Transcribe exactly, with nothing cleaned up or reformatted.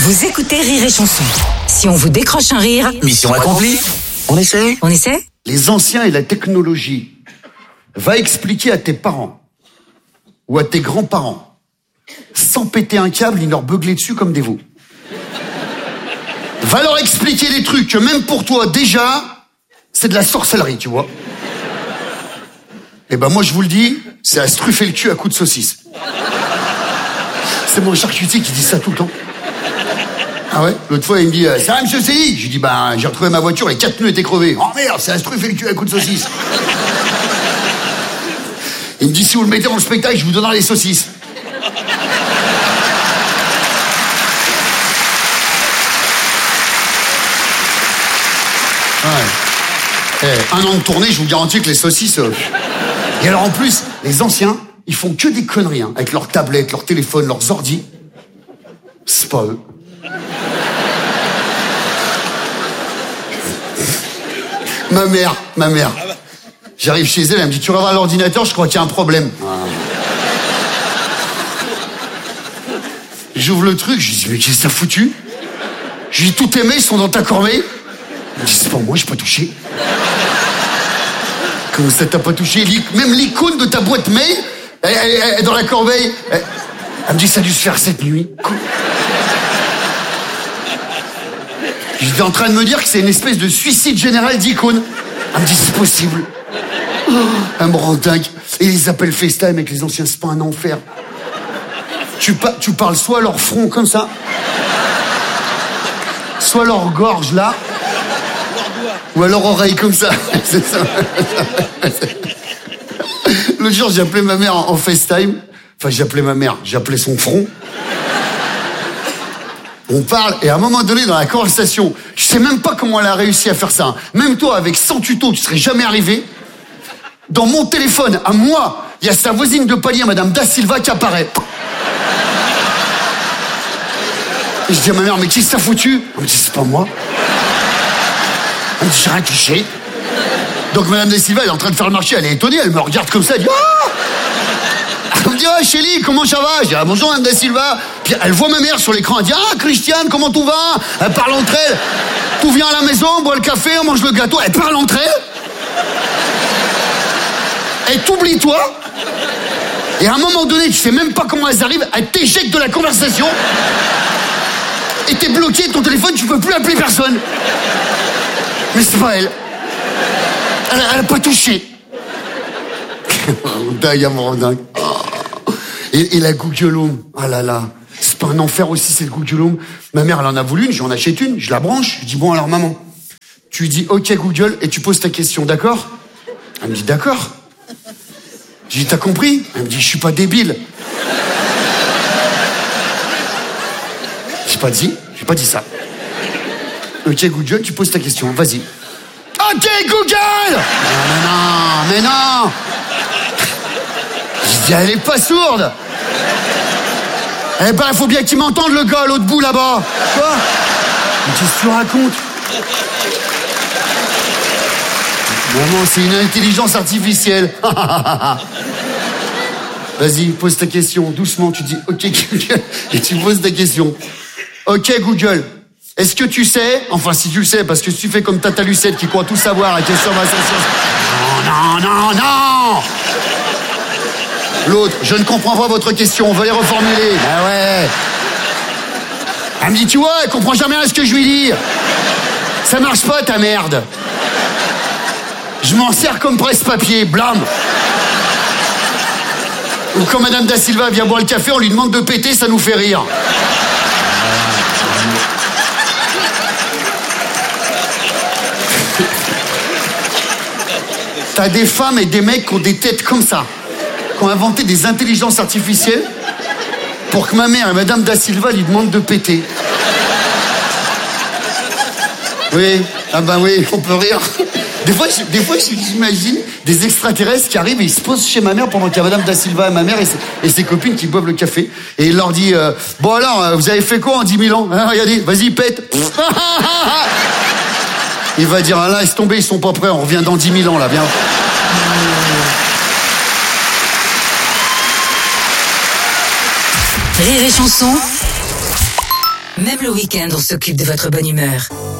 Vous écoutez Rire et Chanson. Si on vous décroche un rire, mission accomplie. On essaie On essaie? Les anciens et la technologie. Va expliquer à tes parents ou à tes grands-parents, sans péter un câble ni leur beugler dessus comme des veaux. Va leur expliquer des trucs que même pour toi, déjà, c'est de la sorcellerie, tu vois. Eh ben moi, je vous le dis, c'est à se truffer le cul à coups de saucisse. C'est mon charcutier qui dit ça tout le temps. Ah ouais? L'autre fois, il me dit, euh, ça va, monsieur C I? Je lui dis, ben, j'ai retrouvé ma voiture, les quatre pneus étaient crevés. Oh merde, c'est à se truffer le cul à coups de saucisse. Il me dit, si vous le mettez dans le spectacle, je vous donnerai les saucisses. Ouais. Eh, un an de tournée, je vous garantis que les saucisses... Euh... Et alors en plus, les anciens, ils font que des conneries, hein, avec leurs tablettes, leurs téléphones, leurs ordis. C'est pas eux. Ma mère, ma mère. J'arrive chez elle, elle me dit, tu vas voir l'ordinateur, je crois qu'il y a un problème. Ah. J'ouvre le truc, je lui dis, mais qu'est-ce que t'as foutu? Je lui dis, tous tes mails sont dans ta corbeille. Elle me dit, c'est pas moi, j'ai pas touché. Comment ça t'as pas touché? Même l'icône de ta boîte mail, elle, elle, elle est dans la corbeille. Elle, elle me dit, ça a dû se faire cette nuit. J'étais en train de me dire que c'est une espèce de suicide général d'icônes. Elle me dit, c'est possible. Oh, elle me rend dingue. Et les appels FaceTime avec les anciens, c'est pas un enfer. Tu, pa- tu parles soit à leur front comme ça, soit à leur gorge là, ou à leur oreille comme ça. C'est ça. L'autre jour, j'ai appelé ma mère en, en FaceTime. Enfin, j'ai appelé ma mère, j'ai appelé son front. On parle, et à un moment donné, dans la conversation, je sais même pas comment elle a réussi à faire ça. Hein. Même toi, avec cent tutos, tu serais jamais arrivé. Dans mon téléphone, à moi, il y a sa voisine de palier, Madame Da Silva, qui apparaît. Et je dis à ma mère, mais qui s'est foutu? Elle me dit, c'est pas moi. Elle me dit, j'ai rien touché. Donc Madame Da Silva, elle est en train de faire le marché, elle est étonnée, elle me regarde comme ça, elle dit, ah! Elle me dit, oh Chélie, comment ça va? Je dis, ah, bonjour Madame Da Silva. Puis elle voit ma mère sur l'écran, elle dit, ah Christiane, comment tout va? Elle parle entre elles. Tout vient à la maison, on boit le café, on mange le gâteau. Elle parle entre elles. Elle t'oublie toi. Et à un moment donné, tu sais même pas comment elles arrivent, elles t'éjectent de la conversation. Et t'es bloqué, ton téléphone, tu peux plus appeler personne. Mais c'est pas elle. Elle, elle a pas touché. Dingue, amour, dingue. Et, et la Google Home, ah là là, c'est pas un enfer aussi cette Google Home. Ma mère, elle en a voulu une, j'en achète une, je la branche, je dis bon alors maman, tu lui dis ok Google et tu poses ta question, d'accord? Elle me dit d'accord. Je dis t'as compris? Elle me dit je suis pas débile. J'ai pas dit, j'ai pas dit ça. Ok Google, tu poses ta question, vas-y. Ok Google! Non, non, mais non! Je dis, elle est pas sourde! Eh ben, il faut bien qu'il m'entende, le gars, à l'autre bout, là-bas! Quoi? Mais qu'est-ce que tu racontes? Maman, c'est une intelligence artificielle. Vas-y, pose ta question, doucement, tu dis, ok, Google, et tu poses ta question. Ok, Google, est-ce que tu sais, enfin, si tu le sais, parce que si tu fais comme Tata Lucette qui croit tout savoir et qui est sur ma sensation. Non, non, non, non! L'autre, je ne comprends pas votre question, on va les reformuler. Ah ouais. Elle me dit, tu vois, elle comprend jamais rien à ce que je lui dis. Ça marche pas, ta merde. Je m'en sers comme presse-papier, blâme. Ou quand Madame Da Silva vient boire le café, on lui demande de péter, ça nous fait rire. T'as des femmes et des mecs qui ont des têtes comme ça, qui ont inventé des intelligences artificielles pour que ma mère et Madame Da Silva lui demandent de péter. Oui, ah ben oui, on peut rire. Des fois, je, des fois, j'imagine des extraterrestres qui arrivent et ils se posent chez ma mère pendant qu'il y a Madame Da Silva et ma mère et ses, et ses copines qui boivent le café. Et il leur dit, euh, bon alors, vous avez fait quoi en dix mille ans? Hein, regardez, vas-y, pète. Il va dire, ah là, laisse tomber, ils sont pas prêts, on revient dans dix mille ans, là, viens. Rire et Chanson, Même le week-end, on s'occupe de votre bonne humeur.